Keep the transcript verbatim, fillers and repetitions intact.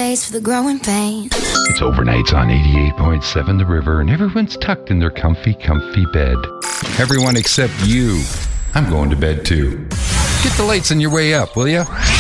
face for the growing pain. It's overnights on eighty-eight point seven The River, and everyone's tucked in their comfy, comfy bed. Everyone except you. I'm going to bed too. Get the lights on your way up, will ya?